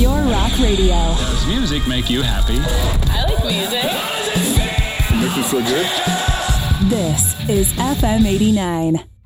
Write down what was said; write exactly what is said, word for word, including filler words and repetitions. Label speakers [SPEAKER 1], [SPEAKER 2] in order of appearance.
[SPEAKER 1] Pure Rock Radio.
[SPEAKER 2] Does music make you happy?
[SPEAKER 3] I like music.
[SPEAKER 4] Make you feel good?
[SPEAKER 1] This is F M eighty-nine.